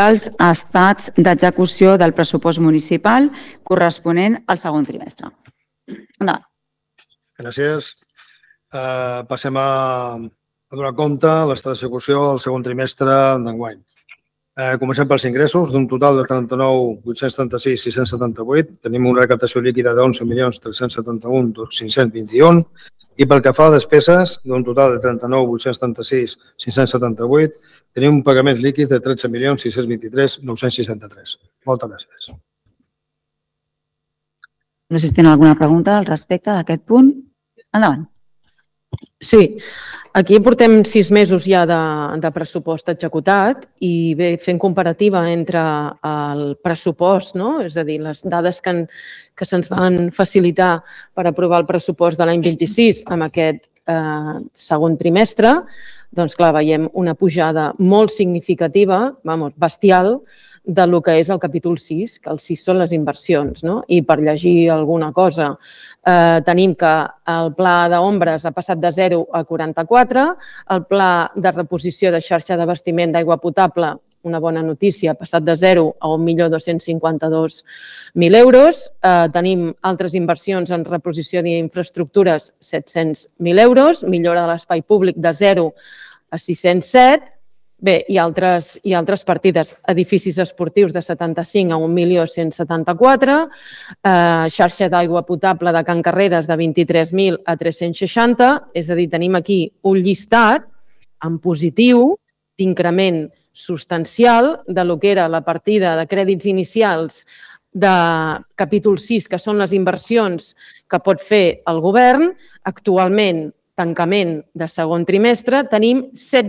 dels estats d'execució del pressupost municipal corresponent al segon trimestre. Endavant. Gràcies. Passem a donar compte de l'estat d'execució del segon trimestre d'enguany. Comencem pels ingressos, d'un total de 39.836.678. Tenim una recaptació líquida de 11.371.521 i pel que fa a despeses, d'un total de 39.836.578, tenim un pagament líquid de 13.623.963. Moltes gràcies. No sé si tenen alguna pregunta al respecte d'aquest punt. Endavant. Sí, aquí portem 6 mesos ja de pressupost executat i bé, fent comparativa entre el pressupost, és a dir, les dades que se'ns van facilitar per aprovar el pressupost de l'any 26 amb aquest segon trimestre, doncs clar, veiem una pujada molt significativa, bestial, del que és el capítol 6, que el 6 són les inversions. I per llegir alguna cosa, tenim que el pla d'ombres ha passat de 0 a 44, el pla de reposició de xarxa d'abastiment d'aigua potable, una bona notícia, ha passat de 0 a 1.252.000 euros. Tenim altres inversions en reposició d'infraestructures, 700.000 euros, millora de l'espai públic de 0 a 607. Bé, hi ha altres partides, edificis esportius de 75 a 1.174, xarxa d'aigua potable de Can Carreres de 23.000 a 360, és a dir, tenim aquí un llistat en positiu d'increment substancial de lo que era la partida de crèdits inicials de capítol 6, que són les inversions que pot fer el govern. Actualment, tancament de segon trimestre, tenim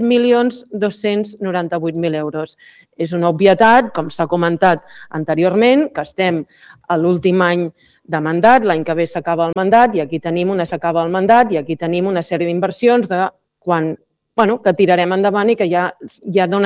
7.298.000 euros. És una obvietat, com s'ha comentat anteriorment, que estem a l'últim any de mandat, l'any que ve s'acaba el mandat i aquí tenim una sèrie d'inversions que tirarem endavant i que ja donen